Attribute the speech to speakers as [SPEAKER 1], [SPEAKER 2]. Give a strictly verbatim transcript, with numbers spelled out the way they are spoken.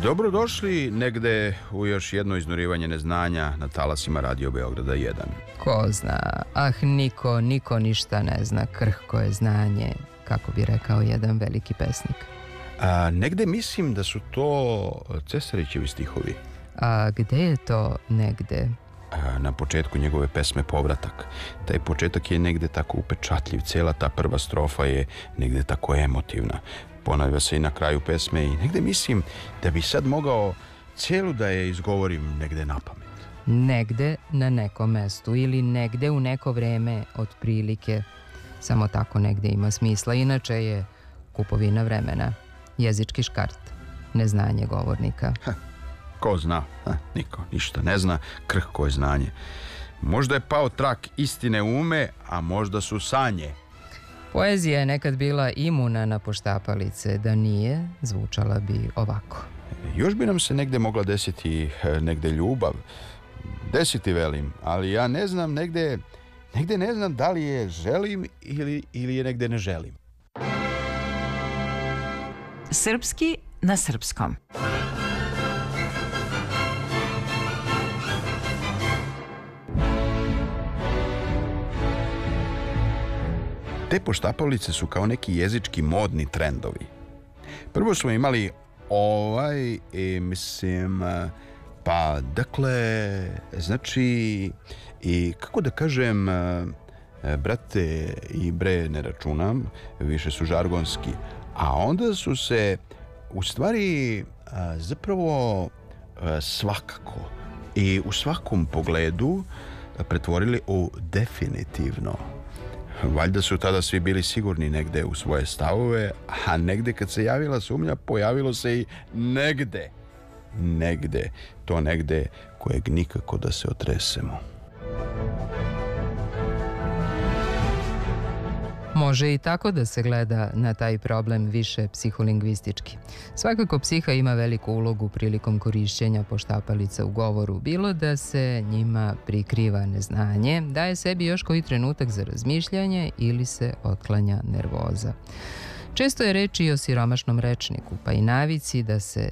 [SPEAKER 1] Dobrodošli negde u još jedno iznurivanje neznanja na talasima Radio Beograda jedan.
[SPEAKER 2] Ko zna, ah niko, niko ništa ne zna, krhko je znanje, kako bi rekao jedan veliki pesnik.
[SPEAKER 1] A, negde mislim da su to Cesarićevi stihovi.
[SPEAKER 2] A gde je to negde?
[SPEAKER 1] A, na početku njegove pesme Povratak. Taj početak je negde tako upečatljiv, cela ta prva strofa je negde tako emotivna. Ponavlja se i na kraju pesme i negde mislim da bi sad mogao celu da je izgovorim negde na pamet.
[SPEAKER 2] Negde na nekom mestu ili negde u neko vreme otprilike. Samo tako negde ima smisla, inače je kupovina vremena, jezički škart, neznanje govornika.
[SPEAKER 1] Ha, ko zna, ha, niko ništa ne zna, krhko je znanje. Možda je pao trak istine ume, a možda su sanje.
[SPEAKER 2] Poezija je nekad bila imuna na poštapalice, da nije, zvučala bi ovako.
[SPEAKER 1] Još bi nam se negde mogla desiti negde ljubav, desiti velim, ali ja ne znam negde, negde ne znam da li je želim ili, ili je negde ne želim.
[SPEAKER 3] Srpski na srpskom.
[SPEAKER 1] Te poštapalice su kao neki jezički modni trendovi. Prvo smo imali ovaj, i mislim, pa dakle, znači, i kako da kažem, brate i bre ne računam, više su žargonski, a onda su se u stvari zapravo svakako i u svakom pogledu pretvorili u definitivno. Valjda su tada svi bili sigurni negde u svoje stavove, a negde kad se javila sumnja, pojavilo se i negde. Negde, to negde kojeg nikako da se otresemo.
[SPEAKER 2] Može i tako da se gleda na taj problem više psiholingvistički. Svakako psiha ima veliku ulogu prilikom korišćenja poštapalica u govoru, bilo da se njima prikriva neznanje, daje sebi još koji trenutak za razmišljanje ili se otklanja nervoza. Često je reč i o siromašnom rečniku, pa i navici da se